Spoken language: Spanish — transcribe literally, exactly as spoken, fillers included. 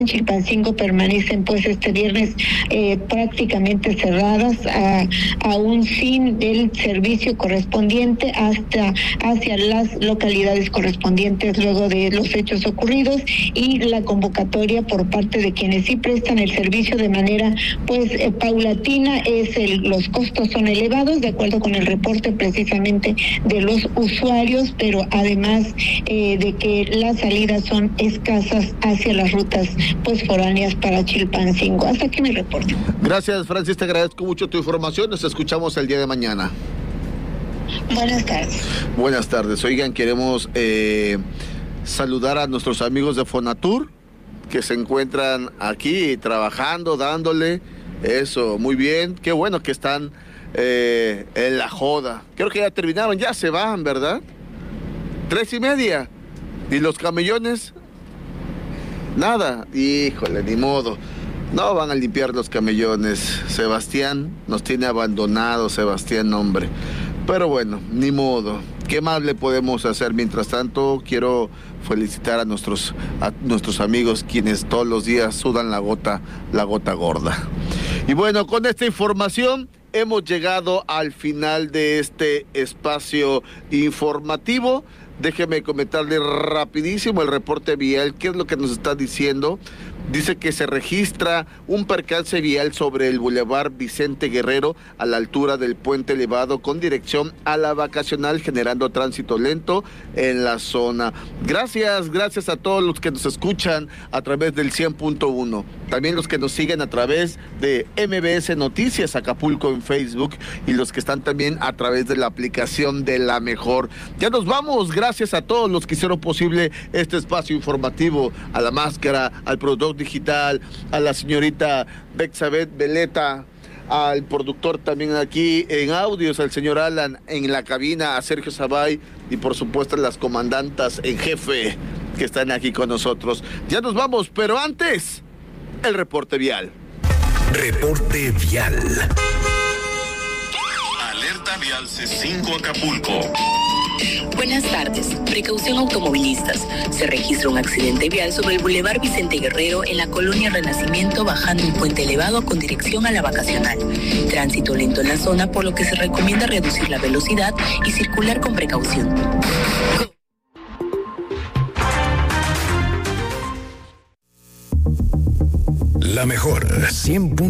Chilpancingo permanecen pues este viernes eh, prácticamente cerradas, a, aún sin el servicio correspondiente hasta hacia las localidades correspondientes luego de los hechos ocurridos, y la convocatoria por parte de quienes sí prestan el servicio de manera pues eh, paulatina. Es el, los costos son elevados de acuerdo con el reporte precisamente de los usuarios, pero además eh, de que las salidas son escasas hacia las rutas pues foráneas para Chilpancingo. Hasta aquí mi reporte. Gracias, Francis, te agradezco mucho tu información. Nos escuchamos el día de mañana. Buenas tardes. Buenas tardes. Oigan, queremos eh, saludar a nuestros amigos de Fonatur que se encuentran aquí trabajando, dándole eso, muy bien. Qué bueno que están eh, en la joda. Creo que ya terminaron, ya se van, ¿verdad? Tres y media. ¿Y los camellones? Nada, híjole, ni modo. No van a limpiar los camellones. Sebastián nos tiene abandonado, Sebastián, hombre. Pero bueno, ni modo. ¿Qué más le podemos hacer? Mientras tanto, quiero felicitar a nuestros, a nuestros amigos quienes todos los días sudan la gota, la gota gorda. Y bueno, con esta información hemos llegado al final de este espacio informativo. Déjeme comentarle rapidísimo el reporte vial. ¿Qué es lo que nos está diciendo? Dice que se registra un percance vial sobre el Boulevard Vicente Guerrero a la altura del puente elevado con dirección a la Vacacional, generando tránsito lento en la zona. Gracias, gracias a todos los que nos escuchan a través del cien punto uno. También los que nos siguen a través de M B S Noticias Acapulco en Facebook, y los que están también a través de la aplicación de La Mejor. Ya nos vamos, gracias a todos los que hicieron posible este espacio informativo, a La Máscara, al productor digital, a la señorita Bexabeth Veleta, al productor también aquí en audios, al señor Alan en la cabina, a Sergio Zabay y por supuesto a las comandantas en jefe que están aquí con nosotros. Ya nos vamos, pero antes, el reporte vial. Reporte vial. Alerta vial C cinco Acapulco. Buenas tardes. Precaución automovilistas. Se registra un accidente vial sobre el Boulevard Vicente Guerrero en la colonia Renacimiento, bajando el puente elevado con dirección a la Vacacional. Tránsito lento en la zona, por lo que se recomienda reducir la velocidad y circular con precaución. La Mejor cien.